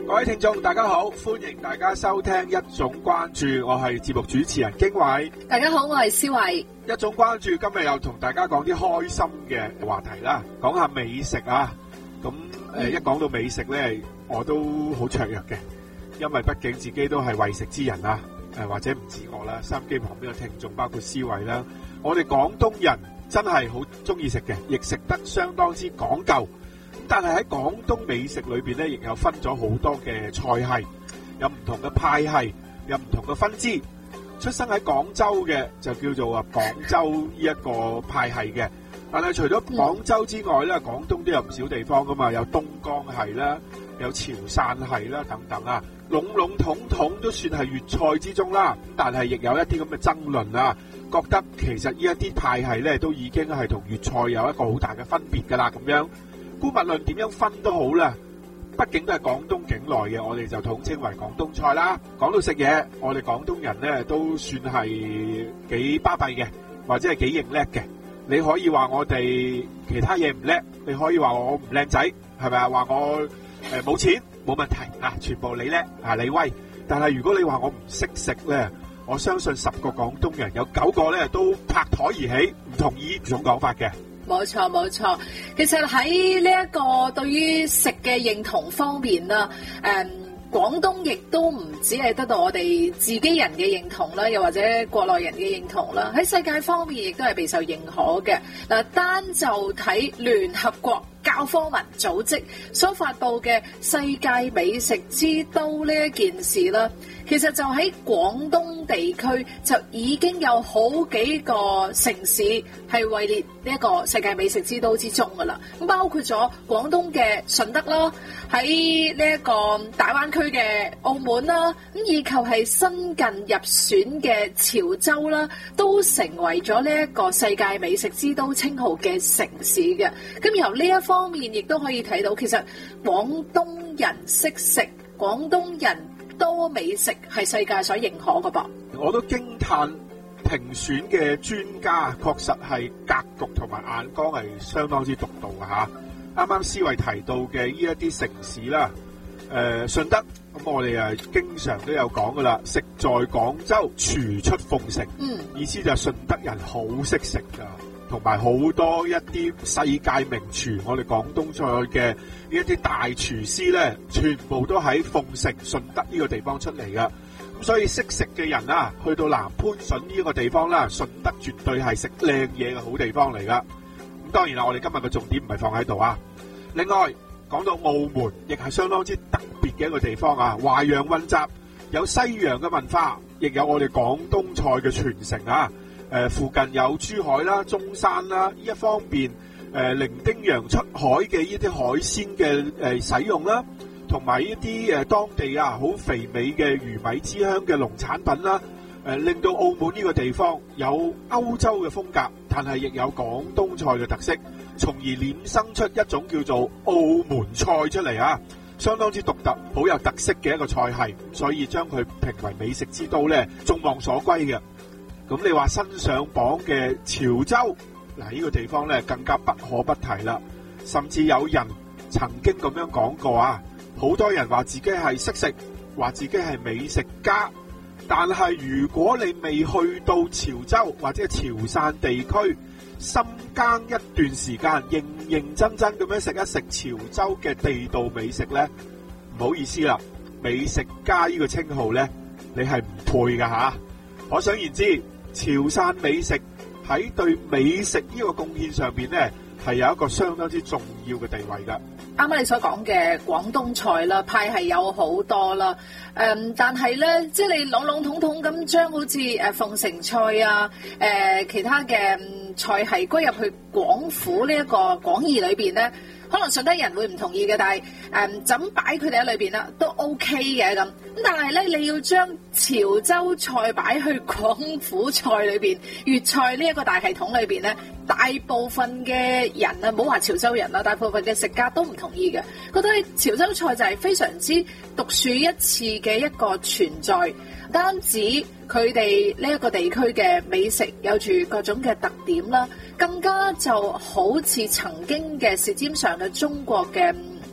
各位聽眾大家好，歡迎大家收聽一種關注，我係節目主持人經緯。 大家好，我係蕭慧。 一種關注今日又同大家講啲開心嘅話題啦，講下美食啊。咁一講到美食咧，我都好雀躍嘅，因為畢竟自己都係為食之人啊。或者唔止我啦，收音機旁邊嘅聽眾包括思慧啦，我哋廣東人真係好中意食嘅，亦食得相當之講究。但係喺廣東美食裏邊咧，亦有分咗好多嘅菜系，有唔同嘅派系，有唔同嘅分支。出生喺廣州嘅就叫做廣州呢一個派系嘅。但係除咗廣州之外咧，廣東都有唔少地方噶嘛，有東江系啦，有潮汕系啦等等啊。籠籠統統都算係粵菜之中啦，但係亦有一啲咁嘅爭論啊，覺得其實呢一啲派系咧都已經係同粵菜有一個好大嘅分別噶啦，咁樣。姑勿論點樣分都好啦，畢竟都係廣東境內嘅，我哋就統稱為廣東菜啦。講到食嘢，我哋廣東人咧都算係幾巴閉嘅，或者係幾認叻嘅。你可以話我哋其他嘢唔叻，你可以話我唔靚仔，係咪啊？話我冇錢冇問題啊，全部你叻啊，你威。但係如果你話我唔識食咧，我相信10個廣東人有9個咧都拍台而起，唔同意呢種講法嘅。 冇錯冇錯，其實喺呢一個對於食嘅認同方面啦，廣東亦都唔只係得到我哋自己人嘅認同啦，又或者國內人嘅認同啦，喺世界方面亦都係備受認可嘅。嗱，單就睇聯合國教科文組織所發佈嘅世界美食之都呢一件事啦，其實就喺廣東地區就已經有好幾個城市係位列呢一個世界美食之都之中噶啦。咁包括咗廣東嘅順德啦，喺呢一個大灣區嘅澳門啦，咁以及係新近入選嘅潮州啦，都成為咗呢一個世界美食之都稱號嘅城市嘅。咁由呢一方面亦都可以睇到，其實廣東人識食，廣東人多美食係世界所認可嘅噃。 我都驚嘆評選嘅專家確實係格局同埋眼光係相當之獨到嘅嚇。啱啱思慧提到嘅呢一啲城市啦，順德咁我哋經常都有講噶啦，食在廣州，廚出鳳城。意思就係順德人好識食噶。同埋好多一啲世界名廚，我哋廣東菜嘅一啲大廚師咧，全部都喺鳳城順德呢個地方出嚟噶。咁所以識食嘅人啊，去到南番順呢個地方啦，順德絕對係食靚嘢嘅好地方嚟噶。咁當然啦，我哋今日嘅重點唔係放喺度啊。另外講到澳門，亦係相當之特別嘅一個地方啊，華洋混雜，有西洋嘅文化，亦有我哋廣東菜嘅傳承啊。附近有珠海啦、中山啦，呢一方面伶仃洋出海嘅呢啲海鮮嘅使用啦，同埋呢啲當地好肥美嘅魚米之鄉嘅農產品啦，令到澳門呢個地方有歐洲嘅風格，但係亦有廣東菜嘅特色，從而衍生出一種叫做澳門菜出嚟啊，相當之獨特、好有特色嘅一個菜系，所以將佢評為美食之都咧，眾望所歸嘅。咁你話新上榜嘅潮州，嗱呢個地方咧更加不可不提啦。甚至有人曾經咁樣講過啊，好多人話自己係識食，話自己係美食家，但係如果你未去到潮州或者潮汕地區深耕一段時間，認認真真咁樣食一食潮州嘅地道美食咧，唔好意思啦，美食家呢個稱號咧，你係唔配噶吓。可想而知，潮汕美食喺對美食呢個貢獻上邊咧，係有一個相當之重要嘅地位噶。 啱啱你所講嘅廣東菜啦，派系有好多啦，但係咧，即係你籠籠統統咁將好似鳳城菜啊，其他嘅菜系歸入去廣府呢一個廣義裏邊咧，可能順德人會唔同意嘅，但係就咁擺佢哋喺裏邊啦，都 OK 嘅咁。但係咧，你要將潮州菜擺去廣府菜裏邊、粵菜呢一個大系統裏邊咧，大部分嘅人啊，唔好話潮州人啦，大部分嘅食家都唔同意嘅，覺得潮州菜就係非常之獨樹一幟嘅一個存在，單止佢哋呢一個地區嘅美食有住各種嘅特點啦，更加就好似曾經嘅舌尖上嘅中國嘅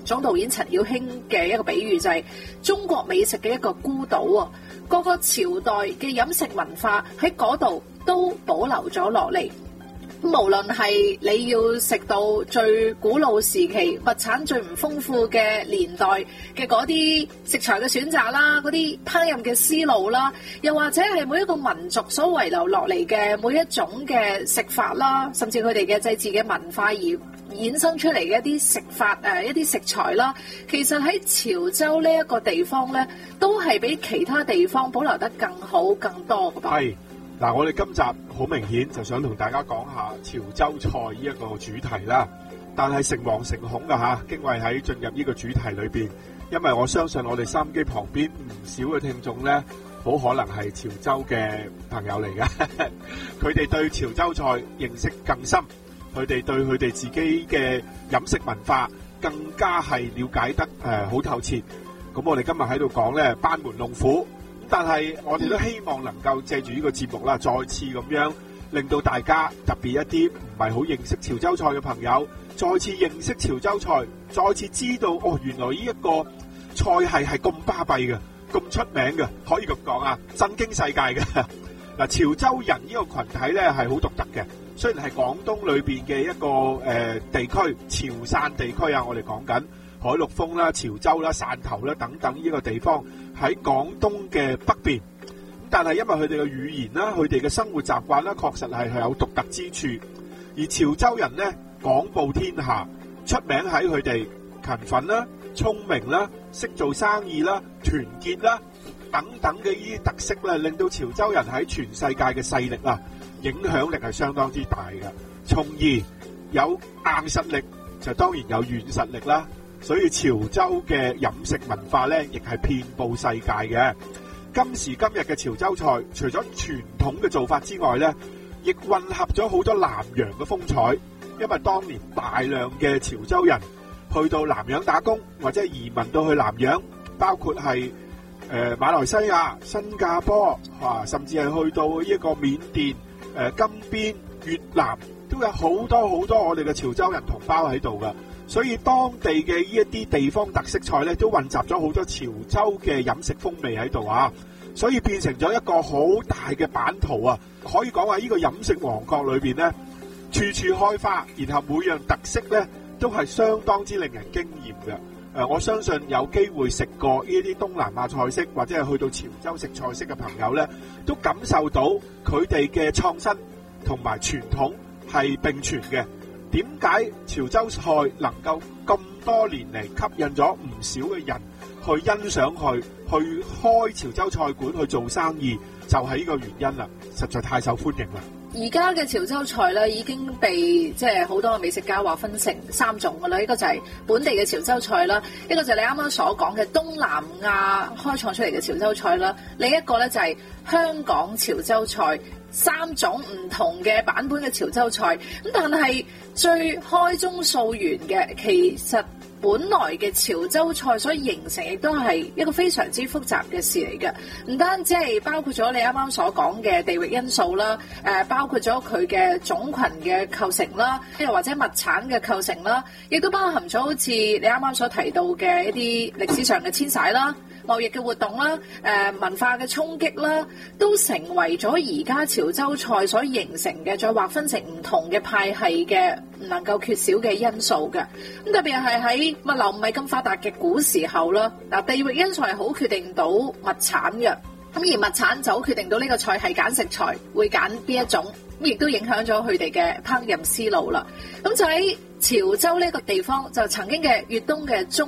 總導演陳曉卿嘅一個比喻，就係中國美食嘅一個孤島啊！各個朝代嘅飲食文化喺嗰度都保留咗落嚟。無論係你要食到最古老時期物產最唔豐富嘅年代嘅嗰啲食材嘅選擇啦，嗰啲烹飪嘅思路啦，又或者係每一個民族所遺留落嚟嘅每一種嘅食法啦，甚至佢哋嘅祭祀嘅文化而衍生出嚟嘅一啲食法一啲食材啦，其實喺潮州呢一個地方咧，都係比其他地方保留得更好更多嘅噃。 係。嗱，我哋今集好明顯就想同大家講下潮州菜呢一個主題啦，但係誠惶誠恐㗎嚇，敬畏喺進入呢個主題裏邊，因為我相信我哋收音機旁邊唔少嘅聽眾咧，好可能係潮州嘅朋友嚟嘅，佢哋對潮州菜認識更深，佢哋對佢哋自己嘅飲食文化更加係了解得好透徹。咁我哋今日喺度講咧，班門弄斧。但係我哋都希望能夠借住呢個節目啦，再次咁樣令到大家，特別一啲唔係好認識潮州菜嘅朋友，再次認識潮州菜，再次知道哦，原來呢一個菜系係咁巴閉嘅，咁出名嘅，可以咁講啊，震驚世界嘅。嗱，潮州人呢個群體咧係好獨特嘅，雖然係廣東裏邊嘅一個地區，潮汕地區啊，我哋講緊海陸豐啦、潮州啦、汕頭啦等等呢個地方。喺廣東嘅北邊，但係因為佢哋嘅語言啦、佢哋嘅生活習慣啦，確實係有獨特之處。而潮州人咧廣佈天下，出名喺佢哋勤奮啦、聰明啦、識做生意啦、團結啦等等嘅呢啲特色咧，令到潮州人喺全世界嘅勢力啊、影響力係相當之大嘅。從而有硬實力，就當然有軟實力啦。所以潮州嘅飲食文化咧，亦係遍佈世界嘅。今時今日嘅潮州菜，除咗傳統嘅做法之外咧，亦混合咗好多南洋嘅風采。因為當年大量嘅潮州人去到南洋打工，或者移民到去南洋，包括係馬來西亞、新加坡甚至係去到呢個緬甸、金邊、越南，都有好多好多我哋嘅潮州人同胞喺度㗎。所以當地嘅呢一啲地方特色菜咧，都混雜咗好多潮州嘅飲食風味喺度啊！所以變成咗一個好大嘅版圖啊！可以講話呢個飲食王國裏邊咧，處處開花，然後每樣特色咧都係相當之令人驚豔嘅。我相信有機會食過呢啲東南亞菜式，或者係去到潮州食菜式嘅朋友咧，都感受到佢哋嘅創新同埋傳統係並存嘅。點解潮州菜能夠咁多年嚟吸引咗唔少嘅人去欣賞去開潮州菜館去做生意，就係呢個原因啦，實在太受歡迎啦。 而家嘅潮州菜咧已經被即係好多嘅美食家劃分成3種噶啦，一個就係本地嘅潮州菜啦，一個就係你啱啱所講嘅東南亞開創出嚟嘅潮州菜啦，另一個咧就係香港潮州菜，3種唔同嘅版本嘅潮州菜。咁但係最開宗溯源嘅，其實本來嘅潮州菜所形成亦都係一個非常之複雜嘅事嚟嘅，唔單止係包括咗你啱啱所講嘅地域因素啦，包括咗佢嘅種群嘅構成啦，又或者物產嘅構成啦，亦都包含咗好似你啱啱所提到嘅一啲歷史上嘅遷徙啦、貿易嘅活動啦、文化嘅衝擊啦，都成為咗而家潮州菜所形成嘅，再劃分成唔同嘅派系嘅唔能夠缺少嘅因素嘅。咁特別係喺物流唔係咁發達嘅古時候啦，嗱，地域因素係好決定到物產嘅，咁而物產就好決定到呢個菜係揀食材會揀邊一種，咁亦都影響咗佢哋嘅烹飪思路啦。咁就喺潮州呢個地方，就曾經嘅粵東嘅中